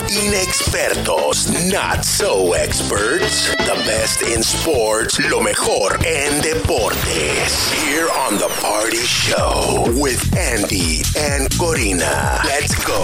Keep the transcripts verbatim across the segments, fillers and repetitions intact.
Inexpertos, not so experts. The best in sports, lo mejor en deportes. Here on The Party Show with Andy and Corina. Let's go.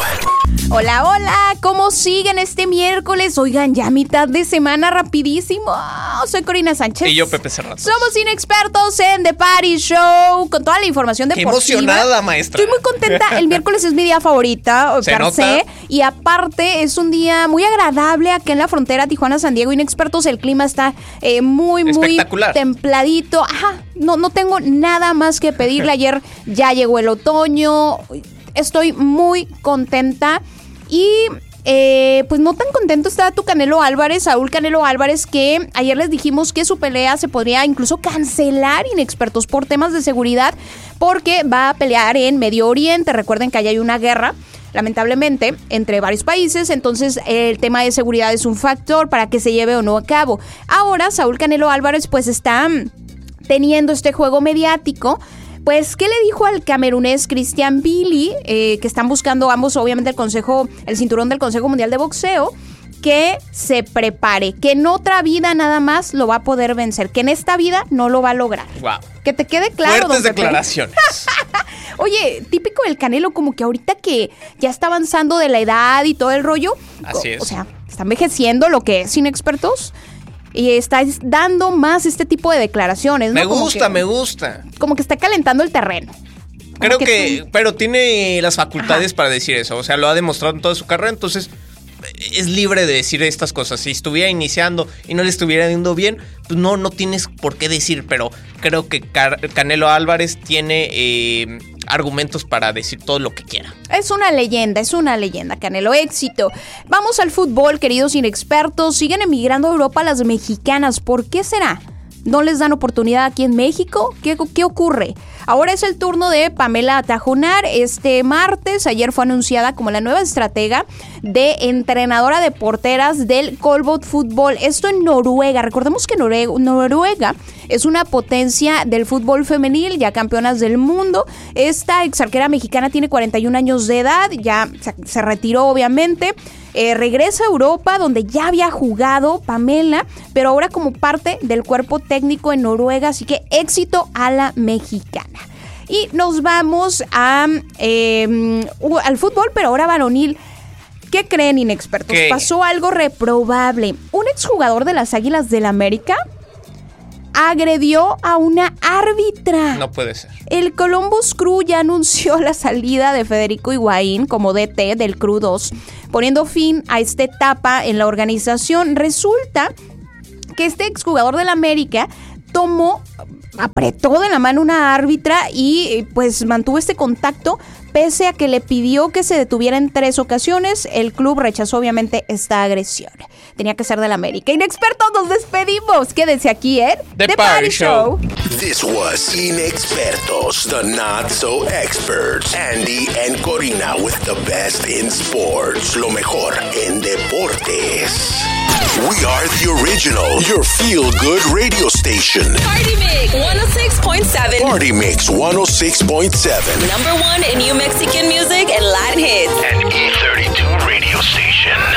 Hola, hola, ¿cómo siguen este miércoles? Oigan, ya mitad de semana, rapidísimo. Soy Corina Sánchez. Y yo, Pepe Cerrato. Somos Inexpertos en The Party Show, con toda la información deportiva. Qué emocionada, maestra. Estoy muy contenta. El miércoles es mi día favorita, Se per nota. se. Y aparte, es un día muy agradable aquí en la frontera Tijuana-San Diego. Inexpertos, el clima está eh, muy, muy templadito. Ajá, no, no tengo nada más que pedirle. Ayer ya llegó el otoño. Estoy muy contenta. Y eh, pues no tan contento está tu Canelo Álvarez, Saúl Canelo Álvarez, que ayer les dijimos que su pelea se podría incluso cancelar, Inexpertos, por temas de seguridad, porque va a pelear en Medio Oriente. Recuerden que allá hay una guerra, lamentablemente, entre varios países, entonces el tema de seguridad es un factor para que se lleve o no a cabo. Ahora Saúl Canelo Álvarez pues está teniendo este juego mediático. Pues, ¿qué le dijo al camerunés Christian Billy, eh, que están buscando ambos, obviamente, el consejo, el cinturón del Consejo Mundial de Boxeo? Que se prepare, que en otra vida nada más lo va a poder vencer, que en esta vida no lo va a lograr. Wow. Que te quede claro. Fuertes declaraciones. Oye, típico del Canelo, como que ahorita que ya está avanzando de la edad y todo el rollo. Así es. O sea, está envejeciendo, lo que es Inexpertos. Y está dando más este tipo de declaraciones, ¿no? Me Como gusta, que, me gusta. Como que está calentando el terreno. Como Creo que, que tú... pero tiene las facultades Ajá. para decir eso. O sea, lo ha demostrado en toda su carrera, entonces es libre de decir estas cosas. Si estuviera iniciando y no le estuviera yendo bien, pues no, no tienes por qué decir. Pero creo que Car- Canelo Álvarez tiene eh, argumentos para decir todo lo que quiera. Es una leyenda, es una leyenda, Canelo, éxito. Vamos al fútbol, queridos Inexpertos. Siguen emigrando a Europa las mexicanas. ¿Por qué será? ¿No les dan oportunidad aquí en México? ¿Qué, qué ocurre? Ahora es el turno de Pamela Tajonar. Este martes, ayer fue anunciada como la nueva estratega de entrenadora de porteras del Kolbot Fútbol. Esto en Noruega. Recordemos que Noruega, Noruega es una potencia del fútbol femenil, ya campeonas del mundo. Esta exarquera mexicana tiene cuarenta y un años de edad, ya se, se retiró obviamente. Eh, regresa a Europa, donde ya había jugado Pamela, pero ahora como parte del cuerpo técnico en Noruega, así que éxito a la mexicana. Y nos vamos a eh, al fútbol, pero ahora varonil. ¿Qué creen, Inexpertos? ¿Qué? Pasó algo reprobable. Un exjugador de las Águilas del América agredió a una árbitra. No puede ser. El Columbus Crew ya anunció la salida de Federico Higuaín como D T del Crew dos, poniendo fin a esta etapa en la organización. Resulta que este exjugador del América tomó, apretó de la mano una árbitra y pues mantuvo este contacto, pese a que le pidió que se detuviera en tres ocasiones. El club rechazó obviamente esta agresión. Tenía que ser del América. Inexpertos, nos despedimos. Quédense aquí, ¿eh? The, The Party, Party Show. This was Inexpertos, the not so experts. Andy and Corina with the best in sports. Lo mejor en deportes. We are the original, your feel-good radio station. Party Mix one oh six point seven. Party Mix one oh six point seven. Number one in New Mexican music and Latin hits. An E thirty-two radio station.